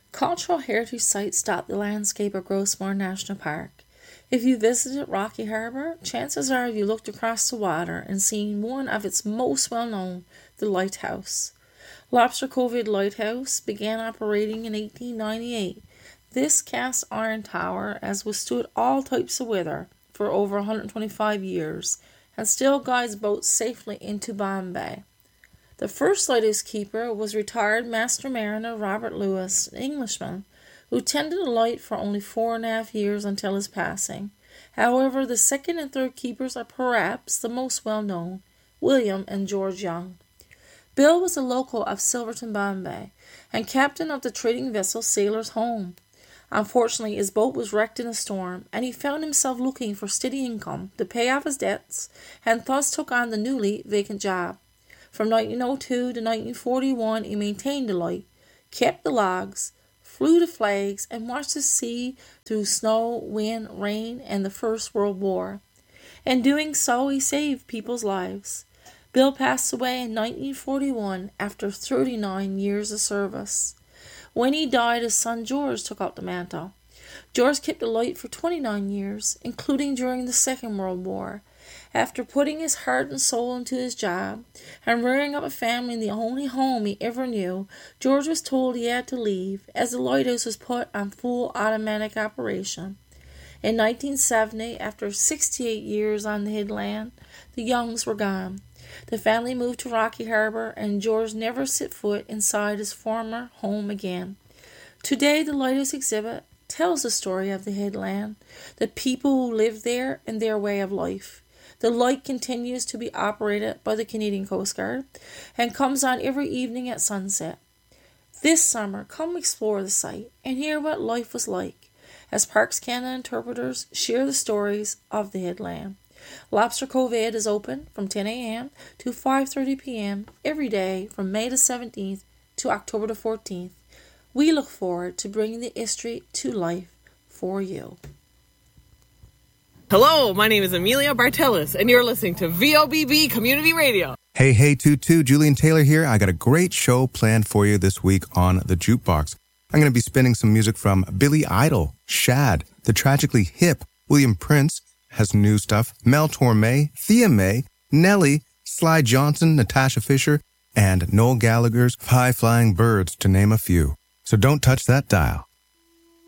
Cultural heritage sites dot the landscape of Grossmoor National Park. If you visited Rocky Harbour, chances are you looked across the water and seen one of its most well-known, the lighthouse. Lobster Cove Lighthouse began operating in 1898. This cast iron tower has withstood all types of weather for over 125 years and still guides boats safely into Bombay. The first lighthouse keeper was retired Master Mariner Robert Lewis, an Englishman, who tended the light for only 4.5 years until his passing. However, the second and third keepers are perhaps the most well-known, William and George Young. Bill was a local of Silverton, Bombay, and captain of the trading vessel Sailor's Home. Unfortunately, his boat was wrecked in a storm, and he found himself looking for steady income to pay off his debts, and thus took on the newly vacant job. From 1902 to 1941, he maintained the light, kept the logs, flew the flags, and watched the sea through snow, wind, rain, and the First World War. In doing so, he saved people's lives. Bill passed away in 1941 after 39 years of service. When he died, his son George took up the mantle. George kept the light for 29 years, including during the Second World War. After putting his heart and soul into his job and rearing up a family in the only home he ever knew, George was told he had to leave as the lighthouse was put on full automatic operation. In 1970, after 68 years on the headland, the Youngs were gone. The family moved to Rocky Harbour, and George never set foot inside his former home again. Today, the lighthouse exhibit tells the story of the headland, the people who live there, and their way of life. The light continues to be operated by the Canadian Coast Guard and comes on every evening at sunset. This summer, come explore the site and hear what life was like as Parks Canada interpreters share the stories of the headland. Lobster Cove is open from 10 a.m. to 5:30 p.m. every day from May the 17th to October the 14th. We look forward to bringing the history to life for you. Hello, my name is Amelia Bartelis, and you're listening to VOBB Community Radio. Hey, Tutu, Julian Taylor here. I got a great show planned for you this week on The Jukebox. I'm going to be spinning some music from Billy Idol, Shad, the tragically hip William Prince has new stuff, Mel Torme, Thea May, Nelly, Sly Johnson, Natasha Fisher, and Noel Gallagher's High Flying Birds, to name a few. So don't touch that dial.